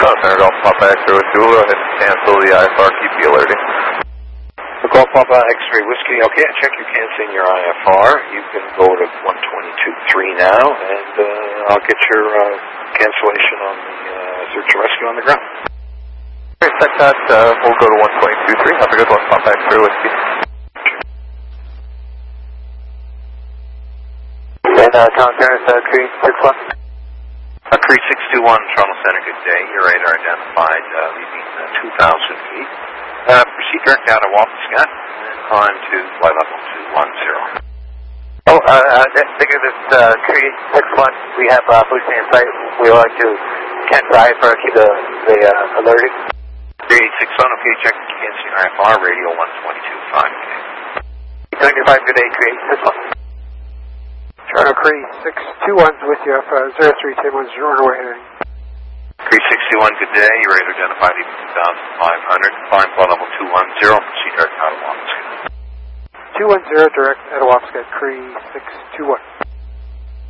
Center Golf Papa X-ray with Dual, go ahead and cancel the IFR, keep the alerting. Golf Papa X-ray Whiskey, okay, I check you're canceling your IFR. You can go to 122.3 now, and I'll get your cancellation on the search and rescue on the ground. Okay, check that, we'll go to 122.3, have a good one, Papa X-ray Whiskey. And Toronto Center, Cree 61. Cree 621, Toronto Center, good day. Your radar identified leaving 2,000 feet. Proceed direct out of Wapascot and climb to flight level 210. Oh, figure this Cree 61, we have boots in sight. We would like to cancel IFR, keep the alerting. Cree 661, okay, check cancel your IFR, radio 122.5. 25, good day, Cree 61. Toronto Cree 621 with you, 031010 runway heading. Cree 61, good day. Your radar identified leaving 2,500. Climb flight level 210. Proceed direct out of Wapascot. 210 direct at Wapascot, Cree 621.